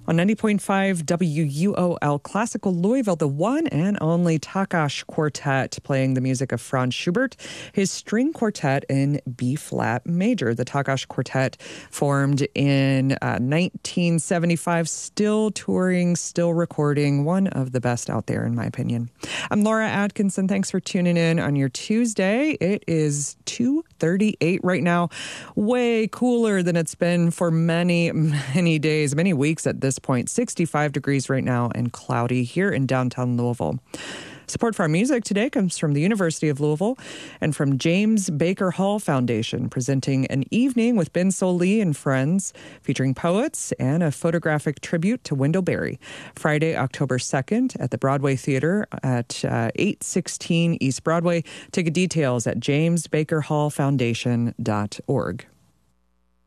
On 90.5 WUOL Classical Louisville, the one and only Takács Quartet playing the music of Franz Schubert, his string quartet in B-flat major. The Takács Quartet formed in 1975, still touring, still recording, one of the best out there in my opinion. I'm Laura Atkinson. Thanks for tuning in on your Tuesday. It is 2:38 right now, way cooler than it's been for many days, many weeks at this point. 65 degrees right now and cloudy here in downtown Louisville. Support for our music today comes from the University of Louisville and from James Baker Hall Foundation, presenting an evening with Ben Sollee and friends, featuring poets and a photographic tribute to Wendell Berry. Friday, October 2nd at the Broadway Theater at 816 East Broadway. Ticket details at jamesbakerhallfoundation.org.